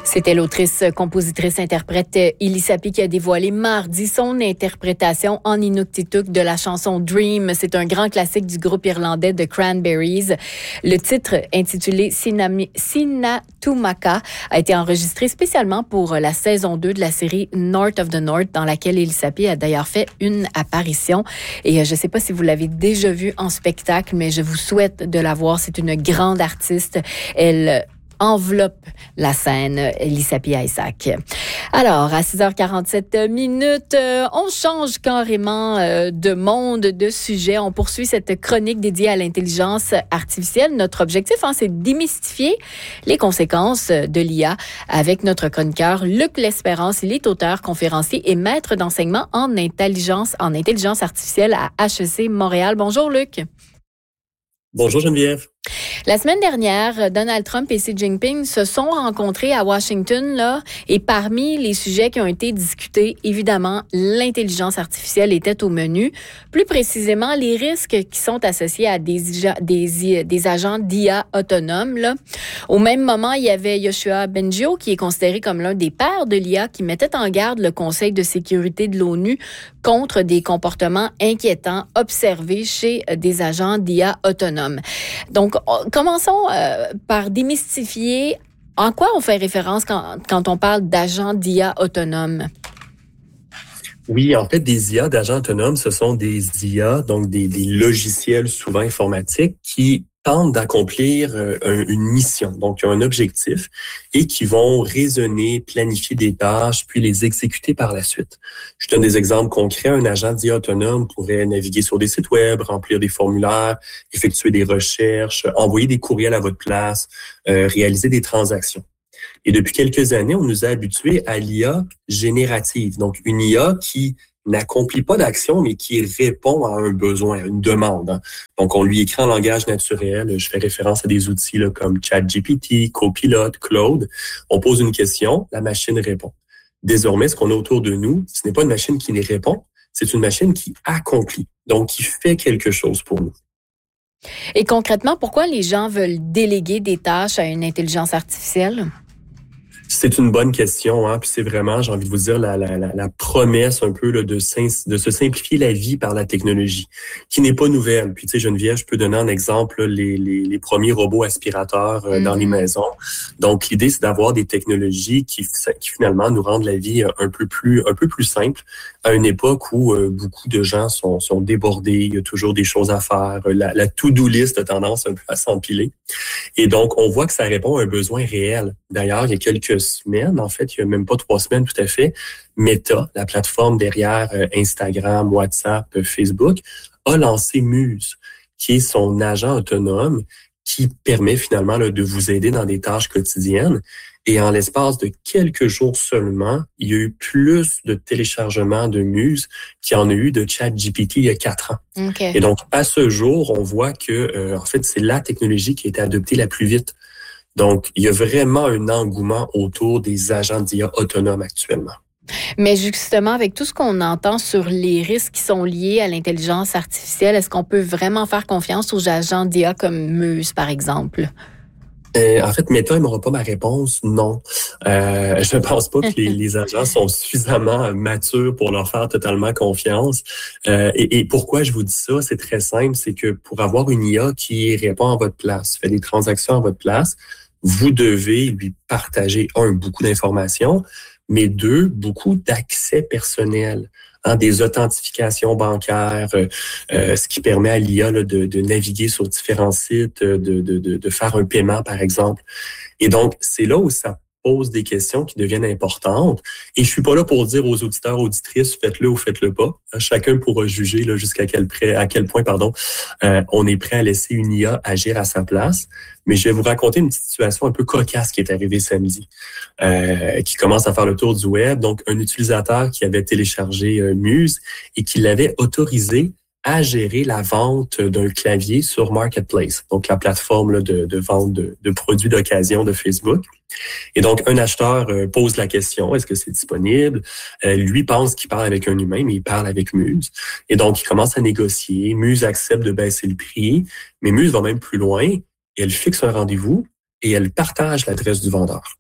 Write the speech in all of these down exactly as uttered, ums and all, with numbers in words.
C'était l'autrice, compositrice, interprète Ellie Sappi qui a dévoilé mardi son interprétation en Inuktitut de la chanson Dream. C'est un grand classique du groupe irlandais The Cranberries. Le titre, intitulé Sinami, Sinatumaka, a été enregistré spécialement pour la saison deux de la série North of the North, dans laquelle Ellie Sappi a d'ailleurs fait une apparition. Et je ne sais pas si vous l'avez déjà vue en spectacle, mais je vous souhaite de la voir. C'est une grande artiste. Elle enveloppe la scène, Ellie Sappi Isaac. Alors, à six heures quarante-sept minutes, euh, on change carrément euh, de monde, de sujet. On poursuit cette chronique dédiée à l'intelligence artificielle. Notre objectif, hein, c'est de démystifier les conséquences de l'I A avec notre chroniqueur Luc L'Espérance. Il est auteur, conférencier et maître d'enseignement en intelligence, en intelligence artificielle à H E C Montréal. Bonjour, Luc. Bonjour Geneviève. La semaine dernière, Donald Trump et Xi Jinping se sont rencontrés à Washington, là, et parmi les sujets qui ont été discutés, évidemment, l'intelligence artificielle était au menu. Plus précisément, les risques qui sont associés à des, des, des agents d'I A autonomes, là. Au même moment, il y avait Yoshua Bengio, qui est considéré comme l'un des pères de l'I A, qui mettait en garde le Conseil de sécurité de l'ONU contre des comportements inquiétants observés chez des agents d'I A autonomes. Donc, commençons euh, par démystifier en quoi on fait référence quand, quand on parle d'agents d'I A autonomes. Oui, en fait, des I A d'agents autonomes, ce sont des I A, donc des, des logiciels souvent informatiques qui tentent d'accomplir euh, une mission, donc un objectif, et qui vont raisonner, planifier des tâches, puis les exécuter par la suite. Je donne des exemples concrets. Un agent d'I A autonome pourrait naviguer sur des sites web, remplir des formulaires, effectuer des recherches, envoyer des courriels à votre place, euh, réaliser des transactions. Et depuis quelques années, on nous a habitués à l'I A générative, donc une I A qui n'accomplit pas d'action, mais qui répond à un besoin, à une demande. Hein. Donc, on lui écrit en langage naturel. Je fais référence à des outils là, comme ChatGPT, Copilot, Claude. On pose une question, la machine répond. Désormais, ce qu'on a autour de nous, ce n'est pas une machine qui répond, c'est une machine qui accomplit, donc qui fait quelque chose pour nous. Et concrètement, pourquoi les gens veulent déléguer des tâches à une intelligence artificielle? C'est une bonne question, hein. Puis c'est vraiment, j'ai envie de vous dire, la, la, la, la promesse un peu là, de, de se simplifier la vie par la technologie, qui n'est pas nouvelle. Puis tu sais, Geneviève, je peux donner un exemple, là, les, les, les premiers robots aspirateurs euh, mm-hmm. dans les maisons. Donc l'idée, c'est d'avoir des technologies qui, qui finalement nous rendent la vie un peu plus, un peu plus simple à une époque où euh, beaucoup de gens sont, sont débordés, il y a toujours des choses à faire, la, la to-do list a tendance un peu à s'empiler. Et donc on voit que ça répond à un besoin réel. D'ailleurs, il y a quelques semaines, en fait, il y a même pas trois semaines tout à fait, Meta, la plateforme derrière Instagram, WhatsApp, Facebook, a lancé Muse, qui est son agent autonome qui permet finalement là, de vous aider dans des tâches quotidiennes. Et en l'espace de quelques jours seulement, il y a eu plus de téléchargements de Muse qu'il y en a eu de ChatGPT il y a quatre ans. Okay. Et donc, à ce jour, on voit que, euh, en fait, c'est la technologie qui a été adoptée la plus vite. Donc, il y a vraiment un engouement autour des agents d'I A autonomes actuellement. Mais justement, avec tout ce qu'on entend sur les risques qui sont liés à l'intelligence artificielle, est-ce qu'on peut vraiment faire confiance aux agents d'I A comme Muse, par exemple? Euh, en fait, Meta, il n'aura pas ma réponse, non. Euh, je ne pense pas que les, les agents sont suffisamment matures pour leur faire totalement confiance. Euh, et, et pourquoi je vous dis ça? C'est très simple, c'est que pour avoir une I A qui répond à votre place, fait des transactions à votre place, vous devez lui partager, un, beaucoup d'informations, mais deux, beaucoup d'accès personnel, hein, des authentifications bancaires, euh, ce qui permet à l'I A là, de, de naviguer sur différents sites, de, de, de, de faire un paiement, par exemple. Et donc, c'est là où ça pose des questions qui deviennent importantes. Et je suis pas là pour dire aux auditeurs, auditrices, faites-le ou faites-le pas. Chacun pourra juger là, jusqu'à quel, près, à quel point pardon, euh, on est prêt à laisser une I A agir à sa place. Mais je vais vous raconter une petite situation un peu cocasse qui est arrivée samedi, euh, qui commence à faire le tour du web. Donc, un utilisateur qui avait téléchargé euh, Muse et qui l'avait autorisé à gérer la vente d'un clavier sur Marketplace, donc la plateforme là, de, de vente de, de produits d'occasion de Facebook. Et donc, un acheteur euh, pose la question, est-ce que c'est disponible? Euh, lui pense qu'il parle avec un humain, mais il parle avec Muse. Et donc, il commence à négocier. Muse accepte de baisser le prix, mais Muse va même plus loin et elle fixe un rendez-vous et elle partage l'adresse du vendeur.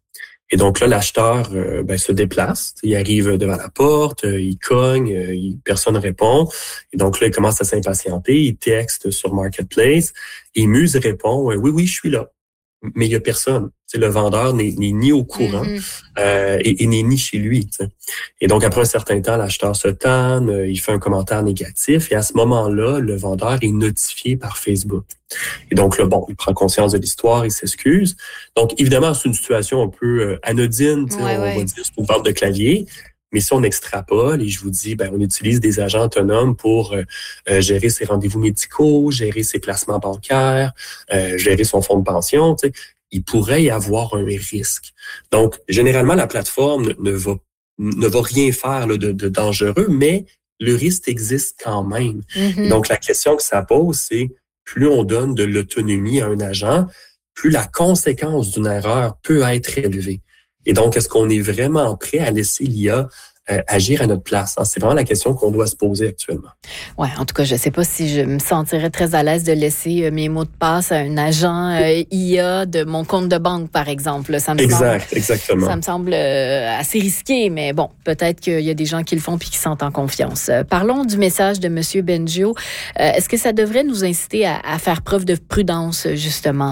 Et donc là, l'acheteur euh, ben, se déplace, il arrive devant la porte, euh, il cogne, euh, il, personne répond. Et donc là, il commence à s'impatienter, il texte sur Marketplace. Et Muse répond euh, « Oui, oui, je suis là ». Mais il n'y a personne. T'sais, le vendeur n'est, n'est ni au courant mm-hmm. euh, et, et n'est ni chez lui. T'sais. Et donc, après un certain temps, l'acheteur se tanne, euh, il fait un commentaire négatif et à ce moment-là, le vendeur est notifié par Facebook. Et donc là, bon, il prend conscience de l'histoire, il s'excuse. Donc, évidemment, c'est une situation un peu euh, anodine, ouais, on ouais. va dire, c'est une vente de clavier. Mais si on extrapole et je vous dis, ben, on utilise des agents autonomes pour euh, euh, gérer ses rendez-vous médicaux, gérer ses placements bancaires, euh, gérer son fonds de pension, tu sais, il pourrait y avoir un risque. Donc, généralement, la plateforme ne, ne va ne va rien faire là, de, de dangereux, mais le risque existe quand même. Mm-hmm. Donc, la question que ça pose, c'est plus on donne de l'autonomie à un agent, plus la conséquence d'une erreur peut être élevée. Et donc, est-ce qu'on est vraiment prêt à laisser l'I A euh, agir à notre place? Hein? C'est vraiment la question qu'on doit se poser actuellement. Oui, en tout cas, je ne sais pas si je me sentirais très à l'aise de laisser euh, mes mots de passe à un agent euh, I A de mon compte de banque, par exemple. Ça me exact, semble, exactement. Ça me semble euh, assez risqué, mais bon, peut-être qu'il y a des gens qui le font puis qui sentent en confiance. Euh, parlons du message de M. Bengio. Euh, est-ce que ça devrait nous inciter à, à faire preuve de prudence, justement?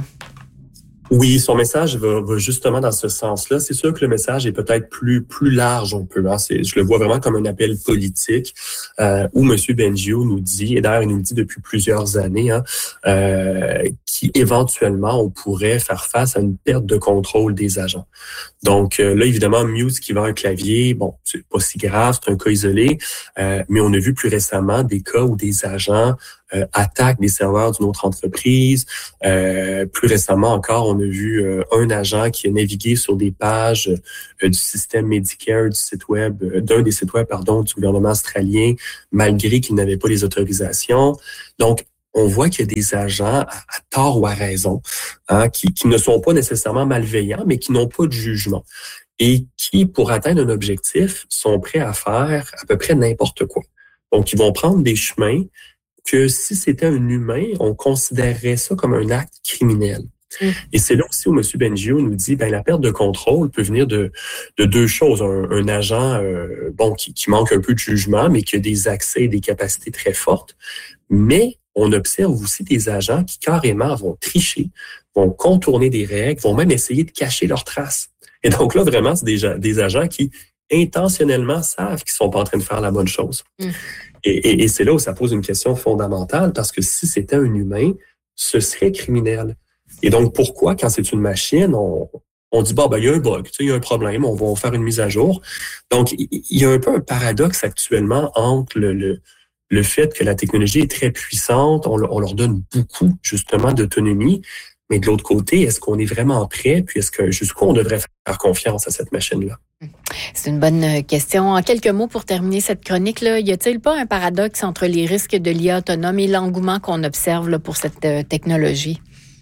Oui, son message va, va justement dans ce sens-là. C'est sûr que le message est peut-être plus plus large un peu. Hein. C'est, je le vois vraiment comme un appel politique euh, où M. Bengio nous dit, et d'ailleurs il nous le dit depuis plusieurs années, hein, euh, qu'éventuellement on pourrait faire face à une perte de contrôle des agents. Donc euh, là, évidemment, Muse qui vend un clavier, bon, c'est pas si grave, c'est un cas isolé, euh, mais on a vu plus récemment des cas où des agents euh, attaquent des serveurs d'une autre entreprise. Euh, plus récemment encore, on a vu euh, un agent qui a navigué sur des pages euh, du système Medicare, du site web, euh, d'un des sites web, pardon, du gouvernement australien, malgré qu'il n'avait pas les autorisations. Donc, on voit qu'il y a des agents, à, à tort ou à raison, hein, qui, qui ne sont pas nécessairement malveillants, mais qui n'ont pas de jugement et qui, pour atteindre un objectif, sont prêts à faire à peu près n'importe quoi. Donc, ils vont prendre des chemins que si c'était un humain, on considérerait ça comme un acte criminel. Mmh. Et c'est là aussi où M. Bengio nous dit, ben la perte de contrôle peut venir de, de deux choses. Un, un agent euh, bon qui, qui manque un peu de jugement, mais qui a des accès et des capacités très fortes. Mais on observe aussi des agents qui carrément vont tricher, vont contourner des règles, vont même essayer de cacher leurs traces. Et donc là, vraiment, c'est des, des agents qui intentionnellement savent qu'ils sont pas en train de faire la bonne chose. Mmh. Et, et, et c'est là où ça pose une question fondamentale, parce que si c'était un humain, ce serait criminel. Et donc, pourquoi, quand c'est une machine, on, on dit, bah, ben, il y a un bug, tu sais, il y a un problème, on va faire une mise à jour. Donc, il y a un peu un paradoxe actuellement entre le, le, le fait que la technologie est très puissante, on, on leur donne beaucoup, justement, d'autonomie, mais de l'autre côté, est-ce qu'on est vraiment prêt? Puis est-ce que jusqu'où on devrait faire confiance à cette machine-là? C'est une bonne question. En quelques mots pour terminer cette chronique-là, y a-t-il pas un paradoxe entre les risques de l'I A autonome et l'engouement qu'on observe là, pour cette euh, technologie?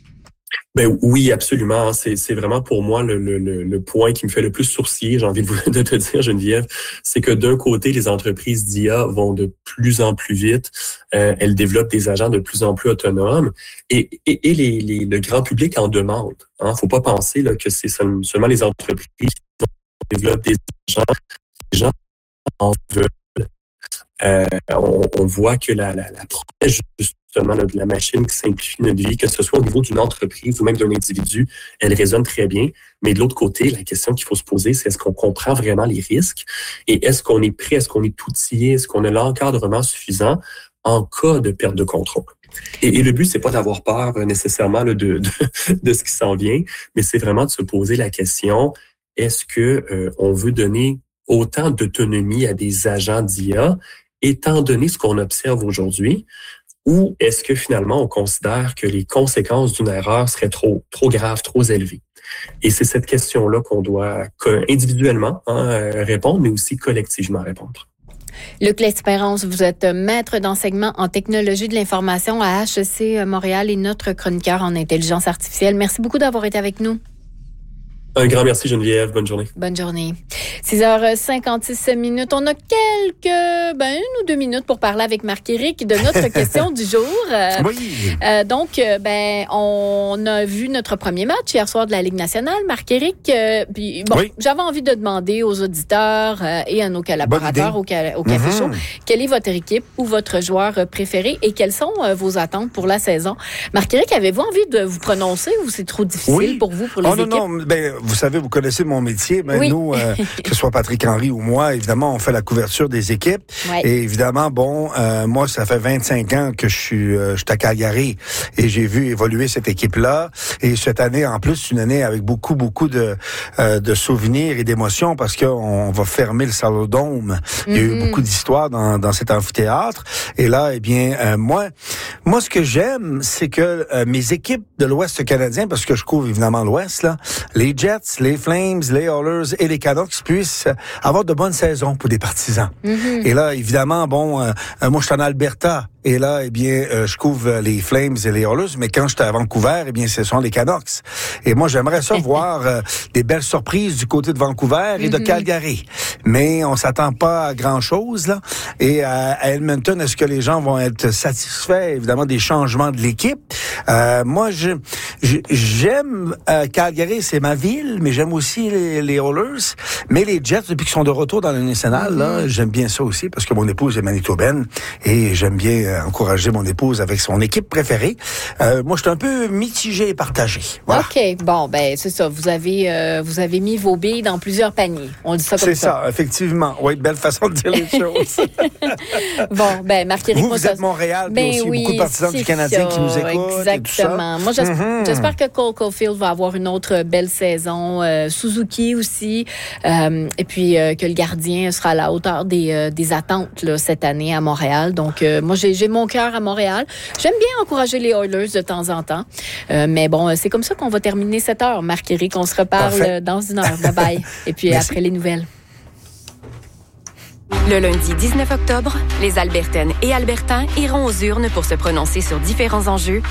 Ben oui, absolument. C'est, c'est vraiment pour moi le, le, le point qui me fait le plus sourciller, j'ai envie de, vous, de te dire, Geneviève, c'est que d'un côté, les entreprises d'I A vont de plus en plus vite, euh, elles développent des agents de plus en plus autonomes et, et, et les, les, le grand public en demande. Hein. Faut pas penser là, que c'est seulement les entreprises qui développent des agents, les gens en veulent. Euh, on, on voit que la, la, la promesse justement là, de la machine qui simplifie notre vie, que ce soit au niveau d'une entreprise ou même d'un individu, elle résonne très bien. Mais de l'autre côté, la question qu'il faut se poser, c'est est-ce qu'on comprend vraiment les risques et est-ce qu'on est prêt, est-ce qu'on est outillé, est-ce qu'on a l'encadrement suffisant en cas de perte de contrôle. Et, et le but, c'est pas d'avoir peur nécessairement là, de, de, de ce qui s'en vient, mais c'est vraiment de se poser la question, est-ce que euh, on veut donner autant d'autonomie à des agents d'I A étant donné ce qu'on observe aujourd'hui, ou est-ce que finalement on considère que les conséquences d'une erreur seraient trop trop graves, trop élevées? Et c'est cette question-là qu'on doit individuellement hein, répondre, mais aussi collectivement répondre. Luc L'Espérance, vous êtes maître d'enseignement en technologie de l'information à H E C Montréal et notre chroniqueur en intelligence artificielle. Merci beaucoup d'avoir été avec nous. Un grand merci, Geneviève. Bonne journée. Bonne journée. six heures cinquante-six minutes. On a quelques, ben, une ou deux minutes pour parler avec Marc-Éric de notre question du jour. Euh, oui. Euh, donc, euh, ben, on a vu notre premier match hier soir de la Ligue nationale. Marc-Éric, euh, puis bon, oui. j'avais envie de demander aux auditeurs euh, et à nos collaborateurs au, ca- au Café Mm-hmm. Chaud, quelle est votre équipe ou votre joueur préféré et quelles sont euh, vos attentes pour la saison? Marc-Éric, avez-vous envie de vous prononcer ou c'est trop difficile Oui. pour vous, pour les oh, équipes? Non, non, ben, vous savez, vous connaissez mon métier. Ben, oui. Nous, euh, que ce soit Patrick Henry ou moi, évidemment, on fait la couverture des équipes. Ouais. Et évidemment, bon, euh, moi, ça fait vingt-cinq ans que je suis, euh, je suis à Calgary et j'ai vu évoluer cette équipe-là. Et cette année, en plus, une année avec beaucoup, beaucoup de, euh, de souvenirs et d'émotions parce qu'on va fermer le Saddledome. Mm-hmm. Il y a eu beaucoup d'histoires dans, dans cet amphithéâtre. Et là, eh bien, euh, moi, moi, ce que j'aime, c'est que euh, mes équipes de l'Ouest canadien, parce que je couvre évidemment l'Ouest, là, les Jets, les Flames, les Oilers et les Canucks puissent avoir de bonnes saisons pour des partisans. Mm-hmm. Et là, évidemment, bon, euh, moi, je suis en Alberta. Et là, eh bien, euh, je couvre les Flames et les Oilers, mais quand j'étais à Vancouver, eh bien, ce sont les Canucks. Et moi, j'aimerais ça voir euh, des belles surprises du côté de Vancouver et mm-hmm. de Calgary. Mais on s'attend pas à grand-chose, là. Et euh, à Edmonton, est-ce que les gens vont être satisfaits, évidemment, des changements de l'équipe? Euh, moi, je, je j'aime euh, Calgary, c'est ma ville, mais j'aime aussi les, les Oilers. Mais les Jets, depuis qu'ils sont de retour dans l'Union nationale, mm-hmm. là, j'aime bien ça aussi, parce que mon épouse est manitobaine, et j'aime bien encourager mon épouse avec son équipe préférée. Euh, moi, je suis un peu mitigé et partagé. Voilà. OK. Bon, ben c'est ça. Vous avez, euh, vous avez mis vos billes dans plusieurs paniers. On dit ça comme c'est ça. C'est ça, effectivement. Oui, belle façon de dire les choses. Bon, ben Marc-Éric... Vous, vous ça... êtes Montréal, puis ben aussi oui, beaucoup de partisans du Canadien ça, qui nous écoutent. Exactement. Moi, j'espère, mm-hmm. j'espère que Cole Caulfield va avoir une autre belle saison. Euh, Suzuki aussi. Euh, et puis, euh, que le gardien sera à la hauteur des, euh, des attentes là, cette année à Montréal. Donc, euh, moi, j'ai J'ai mon cœur à Montréal. J'aime bien encourager les Oilers de temps en temps. Euh, mais bon, c'est comme ça qu'on va terminer cette heure. Marc-Éric, on se reparle Parfait. Dans une heure. Bye-bye. Et puis après les nouvelles. Le lundi dix-neuf octobre, les Albertaines et Albertains iront aux urnes pour se prononcer sur différents enjeux